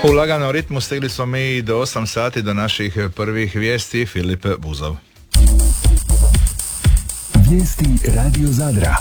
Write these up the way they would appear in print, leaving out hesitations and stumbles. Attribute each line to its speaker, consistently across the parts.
Speaker 1: U laganom ritmu stigli smo mi do 8 sati do naših prvih vijesti. Filip Buzov.
Speaker 2: Vijesti Radio Zadra.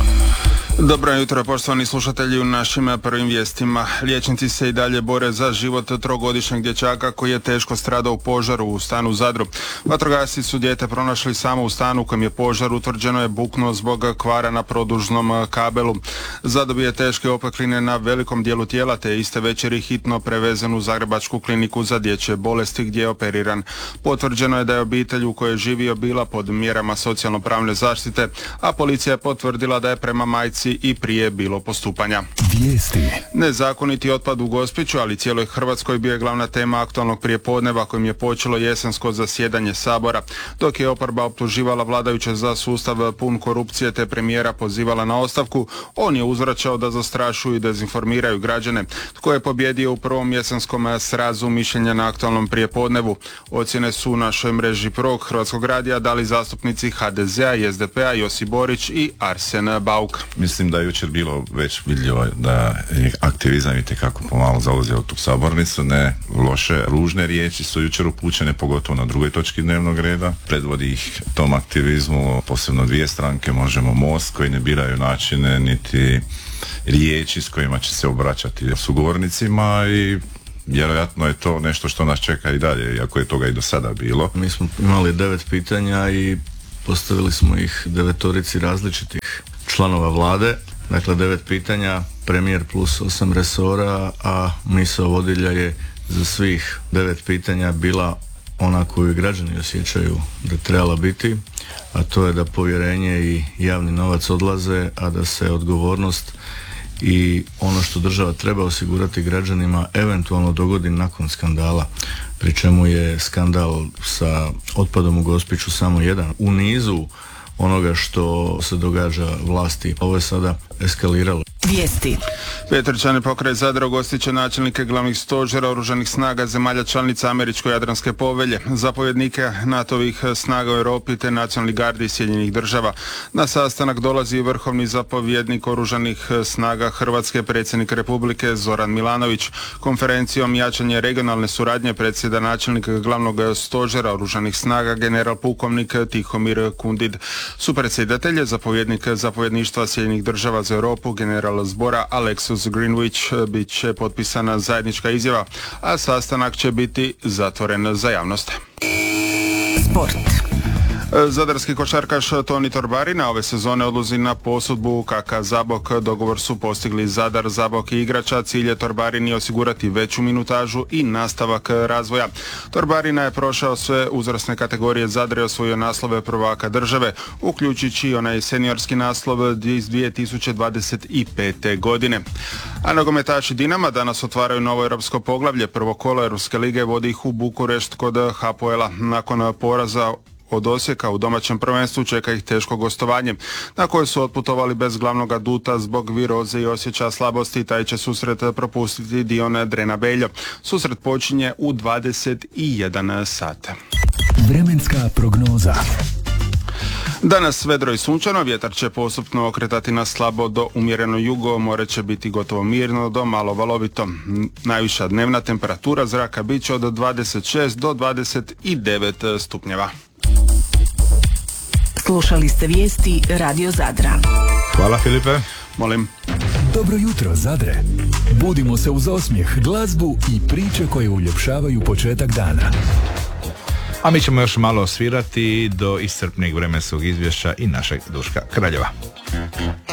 Speaker 3: Dobro jutro, poštovani slušatelji. U našim prvim vijestima liječnici se i dalje bore za život trogodišnjeg dječaka koji je teško stradao u požaru u stanu u Zadru. Vatrogasci su dijete pronašli samo u stanu u kojem je požar, utvrđeno je buknuo zbog kvara na produžnom kabelu. Zadobio je teške opekline na velikom dijelu tijela, te je iste večeri hitno prevezen u Zagrebačku kliniku za dječje bolesti gdje je operiran. Potvrđeno je da je obitelj u kojoj je živio bila pod mjerama socijalno-pravne zaštite, a policija je potvrdila da je prema majci i prije bilo postupanja.
Speaker 2: Vijesti.
Speaker 3: Nezakoniti otpad u Gospiću, ali cijeloj Hrvatskoj bio je glavna tema aktualnog prijepodneva kojim je počelo jesensko zasjedanje Sabora. Dok je oporba optuživala vladajuće za sustav pun korupcije te premijera pozivala na ostavku, on je uzvraćao da zastrašuju i dezinformiraju građane. Tko je pobjedio u prvom jesenskom srazu mišljenja na aktualnom prijepodnevu? Ocjene su u našoj mreži Prvog Hrvatskog radija dali zastupnici HDZ-a i SDP-a Josip Borić i Arsen Bauk.
Speaker 4: Mislim da je jučer bilo već vidljivo da je aktivizam itekako pomalo zauzeo tu sabornicu. Ne loše, ružne riječi su jučer upućene, pogotovo na drugoj točki dnevnog reda. Predvodi ih tom aktivizmu posebno dvije stranke, Možemo, Most, koji ne biraju načine niti riječi s kojima će se obraćati sugovornicima i vjerojatno je to nešto što nas čeka i dalje, iako je toga i do sada bilo.
Speaker 5: Mi smo imali 9 pitanja i postavili smo ih 9 različitih članova vlade, dakle 9 pitanja, premijer plus 8 resora, a misao vodilja je za svih 9 pitanja bila ona koju građani osjećaju da trebala biti, a to je da povjerenje i javni novac odlaze, a da se odgovornost i ono što država treba osigurati građanima eventualno dogodi nakon skandala, pri čemu je skandal sa otpadom u Gospiću samo jedan u nizu onoga što se događa vlasti. Ovo je sada eskaliralo.
Speaker 6: Vijesti.
Speaker 3: Petrčani pokraj Zadra ugostit će načelnike glavnih stožera oružanih snaga zemalja članica Američko-Jadranske povelje, zapovjednike NATO-ovih snaga u Europi te nacionalni gardi Sjedinjenih država. Na sastanak dolazi vrhovni zapovjednik oružanih snaga Hrvatske, predsjednik Republike Zoran Milanović. Konferencijom jačanje regionalne suradnje predsjeda načelnik glavnog stožera oružanih snaga general pukovnik Tihomir Kundid. Supredsjedatelj je zapovjednik zapovjedništva Sjedinjenih država za Europu general zbora Alexis Greenwich, bit će potpisana zajednička izjava, a sastanak će biti zatvoren za javnost.
Speaker 6: Sport.
Speaker 3: Zadarski košarkaš Toni Torbarina ove sezone odlazi na posudbu KK Zabok. Dogovor su postigli Zadar, Zabok i igrača. Cilj je Torbarini osigurati veću minutažu i nastavak razvoja. Torbarina je prošao sve uzrasne kategorije Zadra i osvojio naslove prvaka države, uključujući onaj seniorski naslov iz 2025. godine. A nogometaši Dinama danas otvaraju novo europsko poglavlje. Prvo kolo Europske lige vodi ih u Bukurešt kod Hapoela. Nakon poraza od Osijeka u domaćem prvenstvu čeka ih teško gostovanje, na koje su otputovali bez glavnog aduta zbog viroze i osjećaja slabosti. Taj će susret propustiti Dion Drena Beljo. Susret počinje u 21 sat.
Speaker 2: Vremenska prognoza.
Speaker 3: Danas vedro i sunčano, vjetar će postupno okretati na slabo do umjereno jugo, more će biti gotovo mirno do malo valovito. Najviša dnevna temperatura zraka bit će od 26 do 29 stupnjeva.
Speaker 6: Slušali ste vijesti Radio Zadra.
Speaker 1: Hvala Filipe.
Speaker 3: Molim.
Speaker 2: Dobro jutro Zadre. Budimo se uz osmijeh, glazbu i priče koje uljepšavaju početak dana.
Speaker 1: A mi ćemo još malo svirati do iscrpnijeg vremenskog izvješća i našeg Duška Kraljeva.